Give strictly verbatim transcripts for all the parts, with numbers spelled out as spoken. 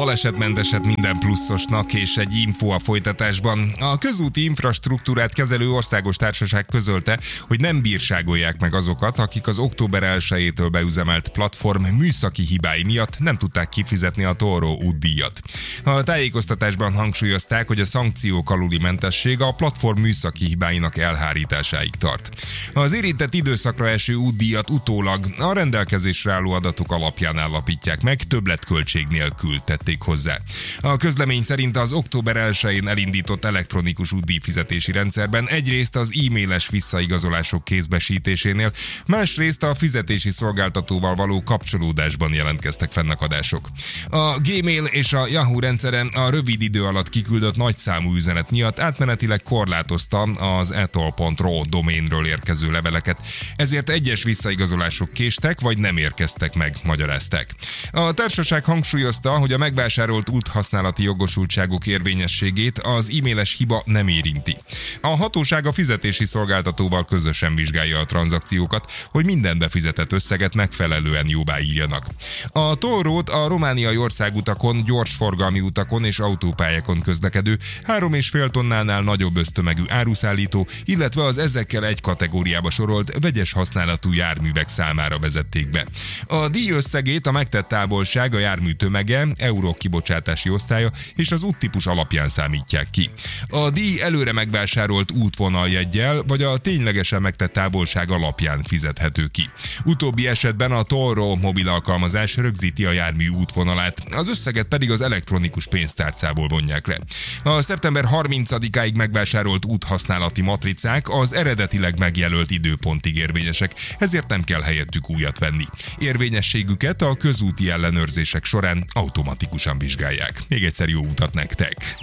balesetmenteset minden pluszosnak, és egy info a folytatásban. A közúti infrastruktúrát kezelő országos társaság közölte, hogy nem bírságolják meg azokat, akik az október elsejétől beüzemelt platform műszaki hibái miatt nem tudták kifizetni a Tollro útdíjat. A tájékoztatásban hangsúlyozták, hogy a szankciók aluli mentesség a platform műszaki hibáinak elhárításáig tart. Az érintett időszakra eső útdíjat utólag a rendelkezésre álló adatok alapján állapítják meg, többletköltség nélkül tették hozzá. A közlemény szerint az október elsején elindított elektronikus útdíjfizetési rendszerben egyrészt az e-mailes visszaigazolások kézbesítésénél, másrészt a fizetési szolgáltatóval való kapcsolódásban jelentkeztek fennakadások. A Gmail és a Yahoo rendszere a rövid idő alatt kiküldött nagyszámú üzenet miatt átmenetileg korlátozta az etol pont ro doménről érkező leveleket, ezért egyes visszaigazolások késtek vagy nem érkeztek meg, magyarázták. A társaság hangsúlyozta, hogy a megvásárolt úthasználati jogosultságok érvényességét az e-mailes hiba nem érinti. A hatóság a fizetési szolgáltatóval közösen vizsgálja a tranzakciókat, hogy minden befizetett összeget megfelelően jóváírjanak. A Tollrót a romániai országutakon, gyorsforgalmi utakon és autópályákon közlekedő három és fél tonnánál nagyobb össztömegű áruszállító, illetve az ezekkel egy kategóriába sorolt vegyes használatú járművek számára vezették be. A díj összegét a megtett távolság, a jármű tömege, euró kibocsátási osztálya és az úttípus alapján számítják ki. A díj előre megvásárolt útvonaljeggyel vagy a ténylegesen megtett távolság alapján fizethető ki. Utóbbi esetben a Tollro mobil alkalmazás rögzíti a jármű útvonalát, az összeget pedig az elektronikus pénztárcából vonják le. A szeptember harmincadikáig megvásárolt úthasználati matricák az eredetileg megjelölt időpontig érvényesek, ezért nem kell helyettük újat venni. Érvényességüket a közúti ellenőrzések során automatikusan vizsgálják. Még egyszer jó utat nektek!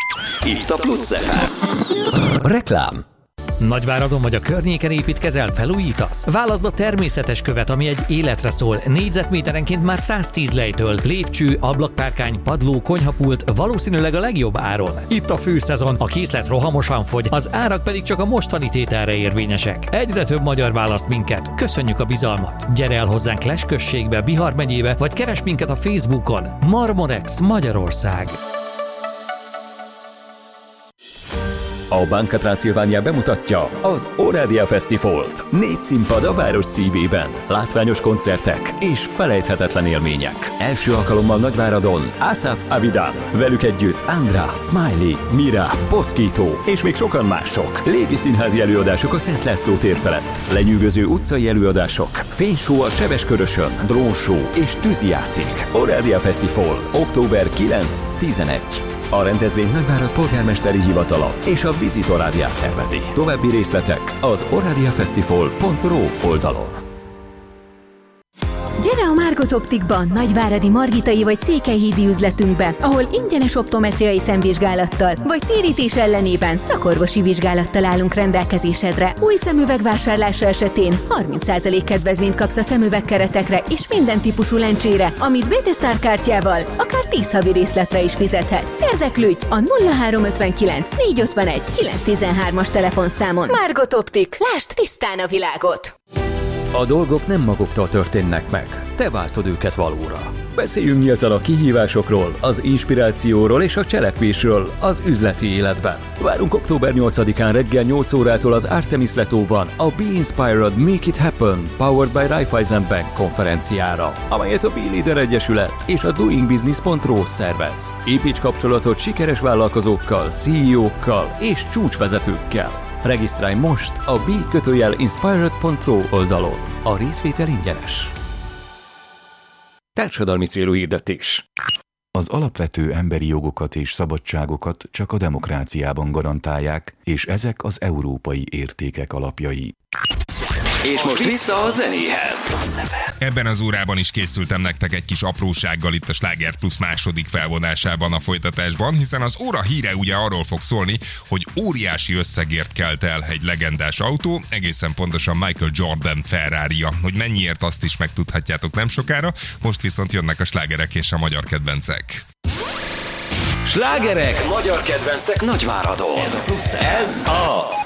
Itt a Plusz ef em. Reklám. Nagyváradon vagy a környéken építkezel, felújítasz? Válaszd a természetes követ, ami egy életre szól. Négyzetméterenként már száztíz lejtől. Lépcső, ablakpárkány, padló, konyhapult, valószínűleg a legjobb áron. Itt a főszezon, a készlet rohamosan fogy, az árak pedig csak a mostani tételre érvényesek. Egyre több magyar választ minket. Köszönjük a bizalmat. Gyere el hozzánk Less községbe, Bihar megyébe, vagy keresd minket a Facebookon. Marmorex Magyarország. A Banca Transilvania bemutatja az Orádia Fesztivált. Négy színpad a város szívében, látványos koncertek és felejthetetlen élmények. Első alkalommal Nagyváradon Asaf Avidan, velük együtt Andra, Smiley, Mira, Poszkító és még sokan mások. Légi színházi előadások a Szent László tér felett, lenyűgöző utcai előadások, fényshow a Sebeskörösön, drónshow és tűzijáték. Orádia Fesztivál, október kilenc-tizenegy. A rendezvény Nagyvárad polgármesteri hivatala és a Visit Orádia szervezi. További részletek az oradiafesztivál pont ro oldalon. Gyere a Margot Optikba, nagyváradi margitai vagy székelyhídi üzletünkbe, ahol ingyenes optometriai szemvizsgálattal vagy térítés ellenében szakorvosi vizsgálattal állunk rendelkezésedre. Új szemüveg vásárlása esetén harminc százalék kedvezményt kapsz a szemüvegkeretekre és minden típusú lencsére, amit bé té Star kártyával akár tíz havi részletre is fizethetsz. Érdeklődj a nulla három ötvenkilenc négy ötvenegy kilenc tizenhármas telefonszámon. Margot Optik, lásd tisztán a világot! A dolgok nem maguktól történnek meg, te váltod őket valóra. Beszéljünk nyíltan a kihívásokról, az inspirációról és a cselekvésről az üzleti életben. Várunk október nyolcadikán reggel nyolc órától az Artemis Letóban a Be Inspired, Make It Happen, Powered by Raiffeisen Bank konferenciára, amelyet a B-Leader Egyesület és a Doing Business pont ro szervez. Építs kapcsolatot sikeres vállalkozókkal, cé é ókkal és csúcsvezetőkkel. Regisztrálj most a b kötőjel inspired pont ro oldalon. A részvétel ingyenes. Társadalmi célú hirdetés. Az alapvető emberi jogokat és szabadságokat csak a demokráciában garantálják, és ezek az európai értékek alapjai. És most vissza a zenéhez. Ebben az órában is készültem nektek egy kis aprósággal itt a Sláger Plus második felvonásában a folytatásban, hiszen az óra híre ugye arról fog szólni, hogy óriási összegért kelt el egy legendás autó, egészen pontosan Michael Jordan Ferrarija. Hogy mennyiért, azt is megtudhatjátok nem sokára, most viszont jönnek a slágerek és a magyar kedvencek. Slágerek, magyar kedvencek Nagyváradon. Ez a, Ez a